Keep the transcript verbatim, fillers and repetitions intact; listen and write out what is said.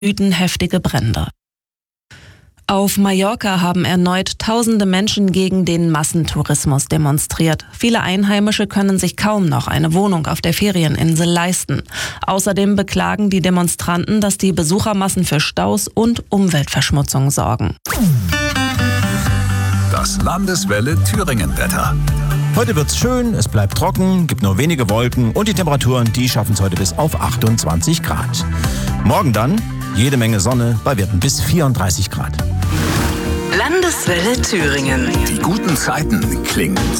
wüten heftige Brände. Auf Mallorca haben erneut tausende Menschen gegen den Massentourismus demonstriert. Viele Einheimische können sich kaum noch eine Wohnung auf der Ferieninsel leisten. Außerdem beklagen die Demonstranten, dass die Besuchermassen für Staus und Umweltverschmutzung sorgen. Das Landeswelle Thüringen-Wetter. Heute wird's schön, es bleibt trocken, gibt nur wenige Wolken und die Temperaturen, die schaffen es heute bis auf achtundzwanzig Grad. Morgen dann jede Menge Sonne bei Werten bis vierunddreißig Grad. Landeswelle Thüringen. Die guten Zeiten klingen